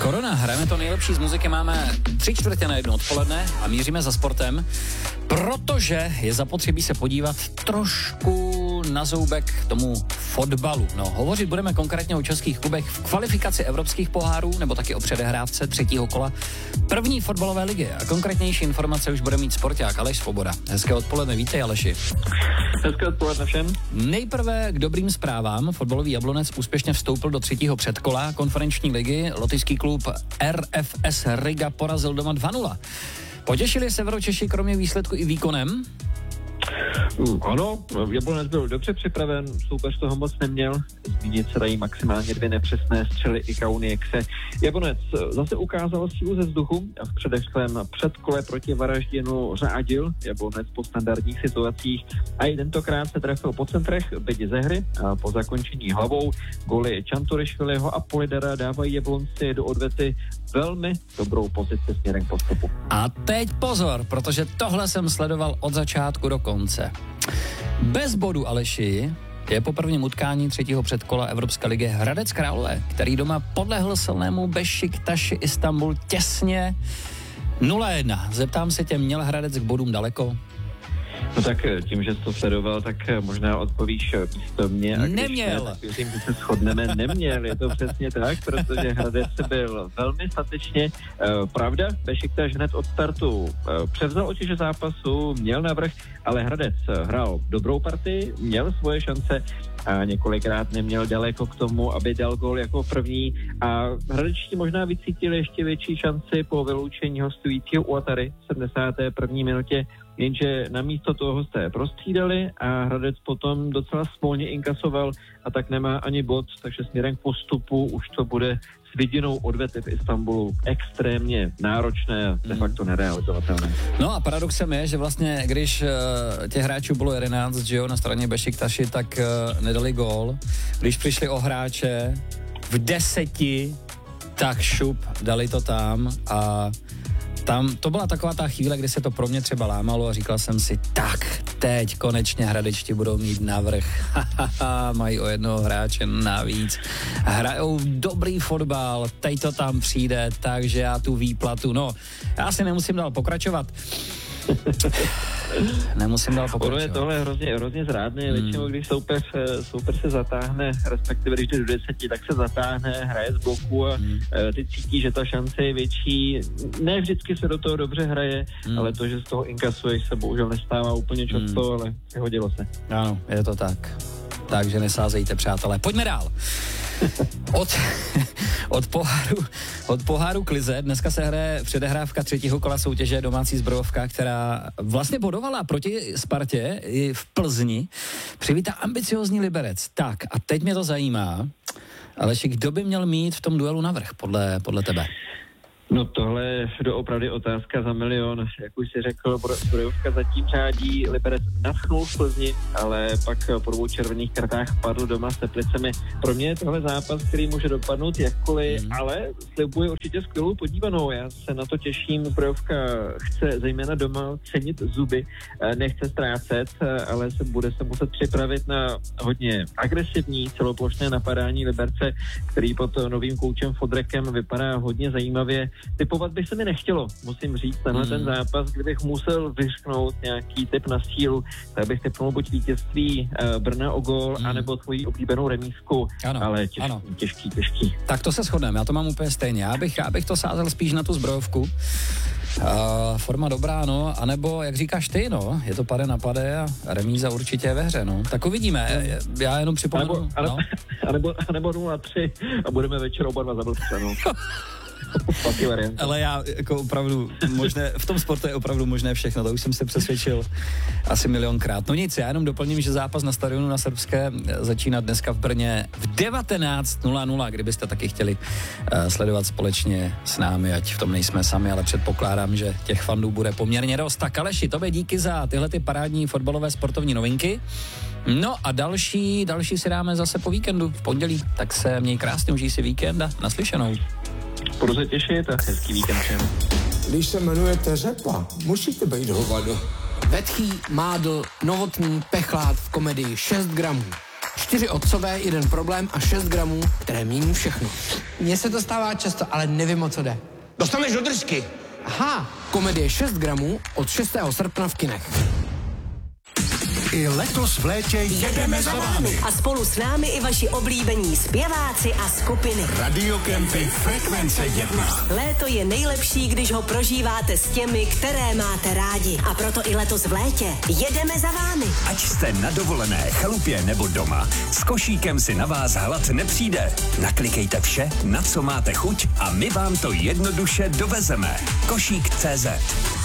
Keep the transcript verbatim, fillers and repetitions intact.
Korona, hrajeme to nejlepší z muziky, máme tři čtvrtě na jednu odpoledne a míříme za sportem, protože je zapotřebí se podívat trošku na zoubek tomu fotbalu. No, hovořit budeme konkrétně o českých klubech v kvalifikaci evropských pohárů, nebo taky o předehrávce třetího kola první fotbalové ligy. A konkrétnější informace už bude mít sporták Aleš Svoboda. Hezké odpoledne, vítej Aleši. Hezké odpoledne všem. Nejprve k dobrým zprávám. Fotbalový Jablonec úspěšně vstoupil do třetího předkola konferenční ligy. Lotyšský klub R F S Riga porazil doma dva nula. Potěšili Severočeši kromě výsledku i výkonem? Uh, ano, Jablonec byl dobře připraven, soupeř toho moc neměl, zmínit se dají maximálně dvě nepřesné střely i Kauniekse. Jablonec zase ukázal sílu ze vzduchu a v předešlém předkole proti Varaždinu řádil Jablonec po standardních situacích a i tentokrát se trefil po centrech, byť ze hry a po zakončení hlavou. Goly Čanturišviliho a Polidara dávají Jablonci do odvety velmi dobrou pozici směrem k postupu. A teď pozor, protože tohle jsem sledoval od začátku do konce. Bez bodu Aleši je po prvním utkání třetího předkola Evropské ligy Hradec Králové, který doma podlehl silnému Bešiktaši Istanbul těsně nula jedna. Zeptám se tě, měl Hradec k bodům daleko? No tak tím, že jsi to sledoval, tak možná odpovíš pístomně. A neměl. Ne, tak tím, že se shodneme, neměl. Je to přesně tak, protože Hradec byl velmi statečně. Pravda, Bešiktaš hned od startu převzal očiže zápasu, měl navrch, ale Hradec hrál dobrou partii, měl svoje šance a několikrát neměl daleko k tomu, aby dal gól jako první a Hradečtí možná vycítili ještě větší šanci po vyloučení hostujícího Uatary v sedmdesáté první minutě, jenže namísto toho hosté prostřídali a Hradec potom docela smolně inkasoval a tak nemá ani bod, takže směrem k postupu už to bude s vidinou odvety v Istanbulu extrémně náročné a de facto nerealizovatelné. No a paradoxem je, že vlastně, když uh, těch hráčů bylo jedenáct, že jo, na straně Bešiktaši, tak uh, nedali gól. Když přišli o hráče v deseti, tak šup, dali to tam a tam to byla taková ta chvíle, kdy se to pro mě třeba lámalo a říkal jsem si, tak teď konečně Hradečti budou mít navrch. Mají o jednoho hráče navíc. Hrajou dobrý fotbal, teď to tam přijde, takže já tu výplatu, no, já si nemusím dál pokračovat. Nemusím dál pokračovat. Ono je tohle hrozně, hrozně zrádné, hmm. většinou když soupeř, soupeř se zatáhne, respektive když jde do deseti, tak se zatáhne, hraje z bloku a hmm. ty cítí, že ta šance je větší. Ne vždycky se do toho dobře hraje, hmm. ale to, že z toho inkasuješ, se bohužel nestává úplně často, hmm. ale hodilo se. Ano, je to tak. Takže nesázejte, přátelé. Pojďme dál. Od, od, poháru, od poháru k lize dneska se hraje předehrávka třetího kola soutěže domácí zbrojovka, která vlastně bodovala proti Spartě i v Plzni. Přivítá ambiciozní Liberec. Tak a teď mě to zajímá, Aleši, kdo by měl mít v tom duelu navrch podle, podle tebe? No tohle je doopravdy otázka za milion. Jak už si řekl, Zbrojovka zatím řádí, Liberec nadchnul v Plzni, ale pak po dvou červených kartách padl doma s Teplicemi. Pro mě je tohle zápas, který může dopadnout jakkoliv, mm. ale slibuje určitě skvělou podívanou. Já se na to těším. Zbrojovka chce zejména doma cenit zuby, nechce ztrácet, ale se bude se muset připravit na hodně agresivní celoplošné napadání Liberce, který pod novým koučem Fodrekem vypadá hodně zajímavě. Typovat by se mi nechtělo, musím říct, tenhle mm. ten zápas, kdybych musel vyřknout nějaký tip na sílu, tak bych typnul buď vítězství uh, Brna o gól, mm. anebo tvoji oblíbenou remízku, ano, ale těžký, ano. těžký, těžký. Tak to se shodneme, já to mám úplně stejně, já bych, já bych to sázel spíš na tu zbrojovku. Uh, forma dobrá, no, anebo, jak říkáš ty, no, je to pade na pade a remíza určitě je ve hře, no. Tak uvidíme, já jenom připomenu. Anebo, no. anebo, anebo nula tři a budeme večer oba dva za blbce, no. Ale já jako opravdu možné, v tom sportu je opravdu možné všechno, to už jsem se přesvědčil asi milionkrát. No nic, já jenom doplním, že zápas na stadionu na Srbské začíná dneska v Brně v devatenáct nula nula, kdybyste taky chtěli uh, sledovat společně s námi, ať v tom nejsme sami, ale předpokládám, že těch fandů bude poměrně dost. Tak Aleši, tobě díky za tyhle ty parádní fotbalové sportovní novinky. No a další, další si dáme zase po víkendu v pondělí, tak se měj krásně, užij si víkend a naslyšenou. Budu se těšit a hezký víkend všem. Když se jmenujete řepa, musíte být hovado. Vetchý, mádl, novotný, pechlát v komedii šest gramů. Čtyři otcové, jeden problém a šest gramů, které mění všechno. Mně se to stává často, ale nevím, o co jde. Dostaneš do držky. Aha, Komedie šest gramů od šestého srpna v kinech. I letos v létě jedeme za vámi. A spolu s námi i vaši oblíbení zpěváci a skupiny. Radiokempy Frekvence jedna. Léto je nejlepší, když ho prožíváte s těmi, které máte rádi. A proto i letos v létě jedeme za vámi. Ať jste na dovolené, chalupě nebo doma, s košíkem si na vás hlad nepřijde. Naklikejte vše, na co máte chuť a my vám to jednoduše dovezeme. Košík tečka cé zet.